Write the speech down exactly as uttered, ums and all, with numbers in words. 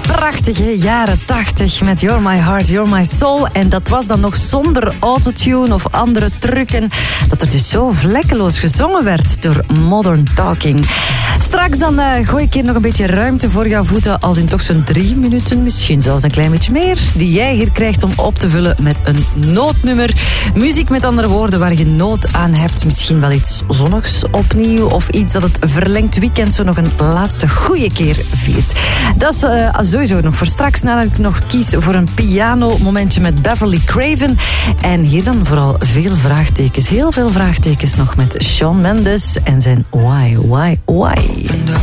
Prachtig, hè? Jaren tachtig met You're My Heart, You're My Soul. En dat was dan nog zonder autotune of andere trucken. Dat er dus zo vlekkeloos gezongen werd door Modern Talking. Straks dan uh, gooi ik hier nog een beetje ruimte voor jouw voeten. Als in toch zo'n drie minuten, misschien zelfs een klein beetje meer. Die jij hier krijgt om op te vullen met een noodnummer. Muziek met andere woorden waar je nood aan hebt. Misschien wel iets zonnigs opnieuw. Of iets dat het verlengd weekend zo nog een laatste goede keer viert. Dat is uh, sowieso nog voor straks. Nadat ik nog kies voor een piano momentje met Beverly Craven. En hier dan vooral veel vraagtekens. Heel veel vraagtekens nog met Shawn Mendes en zijn Why, Why, Why.